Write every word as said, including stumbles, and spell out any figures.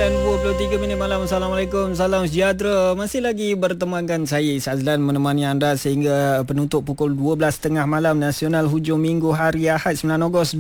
dan dua puluh tiga minit malam. Assalamualaikum, salam sejahtera. Masih lagi bertemankan saya Azlan menemani anda sehingga penutup pukul dua belas tiga puluh malam Nasional hujung minggu hari Ahad sembilan Ogos